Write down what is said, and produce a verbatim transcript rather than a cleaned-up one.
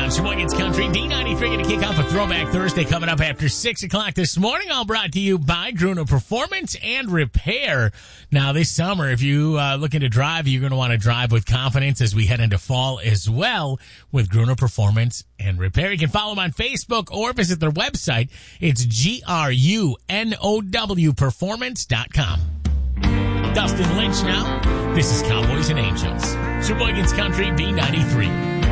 on Sheboygan's Country. D ninety-three going to kick off a Throwback Thursday coming up after six o'clock this morning. All brought to you by Gruner Performance and Repair. Now, this summer, if you uh, looking to drive, you're going to want to drive with confidence as we head into fall as well with Gruner Performance and Repair. You can follow them on Facebook or visit their website. It's G R U N O W performance dot com. Dustin Lynch now. This is Cowboys and Angels. Sheboygan's Country, B ninety-three.